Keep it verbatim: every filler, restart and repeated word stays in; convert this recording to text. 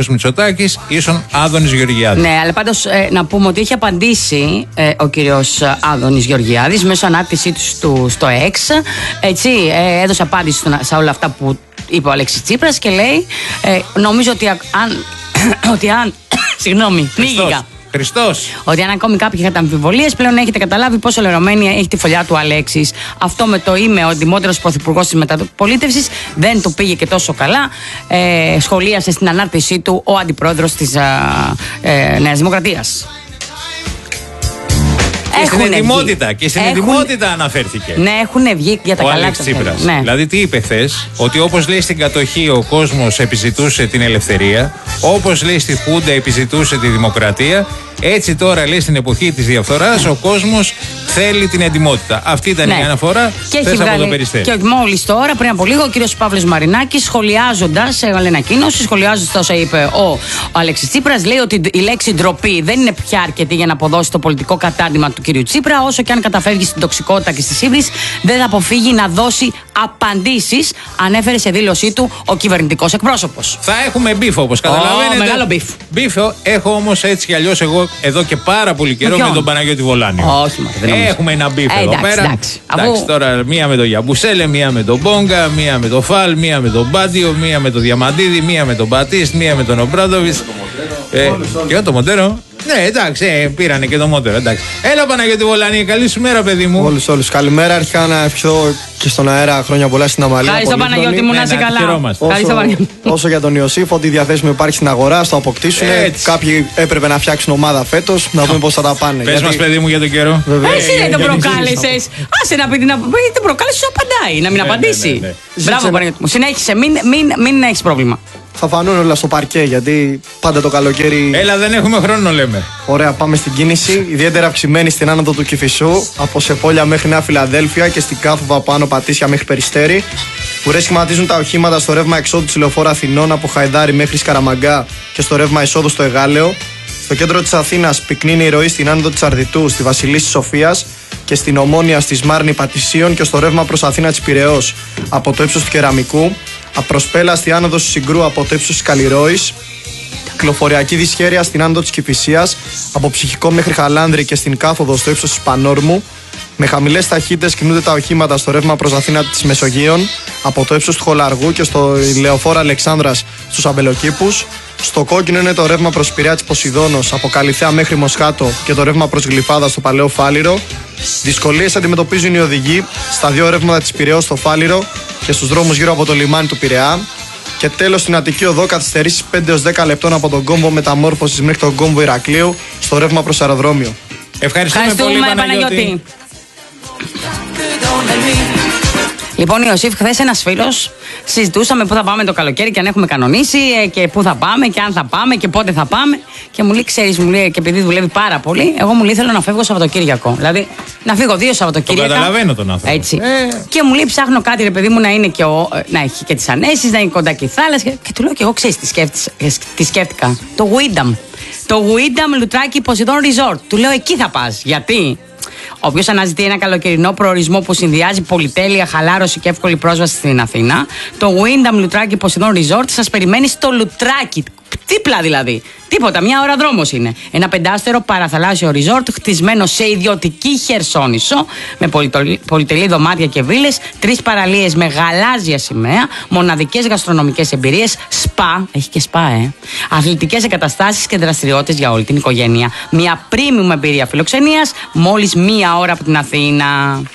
Κυριάκος Μητσοτάκης ίσον Άδωνης Γεωργιάδης. Ναι, αλλά πάντως ε, να πούμε ότι έχει απαντήσει ε, ο κύριος Άδωνης Γεωργιάδης μέσω ανάρτησή του στο X. Έτσι, ε, έδωσε απάντηση σε όλα αυτά που είπε ο Αλέξης Τσίπρας και λέει, ε, νομίζω ότι αν. ότι αν συγγνώμη, μίγηκα. Χριστός. Ότι αν ακόμη κάποιοι είχατε αμφιβολίες, πλέον έχετε καταλάβει πόσο λερωμένη έχει τη φωλιά του Αλέξης. Αυτό με το είμαι ο αντιμότερος πρωθυπουργός της μεταπολίτευσης δεν του πήγε και τόσο καλά. Ε, σχολίασε στην ανάρτησή του ο αντιπρόεδρος της ε, Νέας Δημοκρατίας. Και στην ετοιμότητα, και στην έχουν... ετοιμότητα αναφέρθηκε. Ναι, έχουν βγει για τα ο καλά Άλεξ Τσίπρας. Ναι. Δηλαδή, τι είπε χθες, ότι όπως λέει στην κατοχή ο κόσμος επιζητούσε την ελευθερία, όπως λέει στη Χούντα επιζητούσε τη δημοκρατία, έτσι τώρα λέει στην εποχή της διαφθοράς ο κόσμος θέλει την ετοιμότητα. Αυτή ήταν ναι. η αναφορά. Και έχει βγάλει, από το Περιστέρι. Και μόλις τώρα, πριν από λίγο, ο κύριος Παύλος Μαρινάκης, σχολιάζοντας, έβαλε ανακοίνωση, σχολιάζοντας όσα είπε ο, ο Αλέξης Τσίπρας, λέει ότι η λέξη ντροπή δεν είναι πια αρκετή για να αποδώσει το πολιτικό κατάντημα του κυρίου Τσίπρα, όσο και αν καταφεύγει στην τοξικότητα και στη ύβρις, δεν θα αποφύγει να δώσει απαντήσεις, ανέφερε σε δήλωσή του ο κυβερνητικός εκπρόσωπος. Θα έχουμε μπιφ, όπως καταλαβαίνετε. Oh, μεγάλο μπιφ. Μπιφ έχω όμως έτσι κι αλλιώς εγώ εδώ και πάρα πολύ καιρό με, με τον Παναγιώτη Βολάνιο. Όχι, μα, δεν έχουμε ένα μπιφ ε, εδώ εντάξει, πέρα. Εντάξει, εντάξει αφού... τώρα μία με τον Γιαμπουσέλε, μία με τον Μπόγκα, μία με τον Φαλ, μία με τον Μπάντιο, μία με τον Διαμαντίδη, μία με τον Μπατίστ, μία με τον Ομπράδοβιτς. Ε, και το Μοντέρο. Ναι, εντάξει, ε, πήρανε και το Μόντερο. Εντάξει. Έλα, Παναγιώτη Βολάνη, καλή σου μέρα, παιδί μου. Όλους, όλους. Καλημέρα. Αρχικά να ευχηθώ και στον αέρα χρόνια πολλά στην Αμαλία. Ευχαριστώ, Παναγιώτη μου, να είσαι καλά. Όσο, όσο για τον Ιωσήφ, ό,τι διαθέσιμο υπάρχει στην αγορά, στο αποκτήσουν. Έτσι. Κάποιοι έπρεπε να φτιάξουν ομάδα φέτος, να δούμε πώς θα τα πάνε. Πες μας, παιδί μου, για τον καιρό. Εσύ δεν τον προκάλεσες. Άσε να πει την απαντήσει. Τον προκάλεσες, απαντάει. Να μην απαντήσει. Μπράβο, Παναγιώτη μου. Συνέχισε, μην έχεις πρόβλημα. Θα φανούν όλα στο παρκέ, γιατί πάντα το καλοκαίρι. Έλα, δεν έχουμε χρόνο, λέμε. Ωραία, πάμε στην κίνηση. Ιδιαίτερα αυξημένη στην άνοδο του Κηφισού, από Σεπόλια μέχρι Νέα Φιλαδέλφια και στην Κάθοδο από Άνω Πατήσια μέχρι Περιστέρι. Ουρέ σχηματίζουν τα οχήματα στο ρεύμα εξόδου τη Λεωφόρου Αθηνών από Χαϊδάρι μέχρι Σκαραμαγκά και στο ρεύμα εισόδου στο Εγάλεο. Στο κέντρο τη Αθήνα πυκνίνει η ροή στην άνοδο τη Αρδιτού, στη Βασιλίση Σοφίας και στην Ομόνια στη Σμάρνη Πατησίων και στο ρεύμα προς Αθήνα της Πειραιώς από το ύψος του Κεραμικού. Απροσπέλα στη άνοδο του Συγκρού από το ύψος της Καλλιρόης. Κυκλοφοριακή δυσχέρεια στην άνοδο της Κηφισίας από Ψυχικό μέχρι Χαλάνδρη και στην Κάθοδο στο ύψος της Πανόρμου. Με χαμηλές ταχύτητες κινούνται τα οχήματα στο ρεύμα προς Αθήνα της Μεσογείων από το ύψος του Χολαργού και στο Λεωφόρο Αλεξάνδρας στους Αμπελοκήπους. Στο κόκκινο είναι το ρεύμα προς Πειραιά της Ποσειδώνος από Καλιθέα μέχρι Μοσχάτο και το ρεύμα προς Γλυφάδα στο Παλαιό Φάληρο. Δυσκολίες αντιμετωπίζουν οι οδηγοί στα δύο ρεύματα της Πειραιώς στο Φάληρο και στους δρόμους γύρω από το λιμάνι του Πειραιά. Και τέλος στην Αττική Οδό καθυστερήσεις πέντε έως δέκα λεπτών από τον κόμβο μεταμόρφωσης μέχρι τον κόμβο Ηρακλείου στο ρεύμα προς αεροδρόμιο. Ευχαριστούμε, Ευχαριστούμε πολύ, Παναγιώτη. Παναγιώτη. Λοιπόν, Ιωσήφ, χθες ένας φίλος συζητούσαμε πού θα πάμε το καλοκαίρι και αν έχουμε κανονίσει και πού θα πάμε και αν θα πάμε και πότε θα πάμε. Και μου λέει, ξέρεις, μου λέει, και επειδή δουλεύει πάρα πολύ, εγώ μου λέει θέλω να φεύγω Σαββατοκύριακο. Δηλαδή να φύγω δύο Σαββατοκύριακα. Το καταλαβαίνω τον άνθρωπο. Έτσι. Ε. Και μου λέει, ψάχνω κάτι, ρε παιδί μου, να, είναι και ο, να έχει και τις ανέσεις, να είναι κοντά και η θάλασσα. Και, και του λέω και εγώ, ξέρεις, τι, τι σκέφτηκα. Το Windham. Το Windham Λουτράκι Poseidon Resort. Του λέω, εκεί θα πας. Γιατί? Όποιος αναζητεί ένα καλοκαιρινό προορισμό που συνδυάζει πολυτέλεια, χαλάρωση και εύκολη πρόσβαση στην Αθήνα, το Windham Λουτράκι Poseidon Resort σας περιμένει στο Λουτράκι. Δίπλα δηλαδή. Τίποτα, μια ώρα δρόμος είναι. Ένα πεντάστερο παραθαλάσσιο resort χτισμένο σε ιδιωτική χερσόνησο, με πολυτελή δωμάτια και βίλες, τρεις παραλίες με γαλάζια σημαία, μοναδικές γαστρονομικές εμπειρίες, σπα, έχει και σπα, ε, αθλητικές εγκαταστάσεις και δραστηριότητες για όλη την οικογένεια. Μια premium εμπειρία φιλοξενίας, μόλις μία ώρα από την Αθήνα.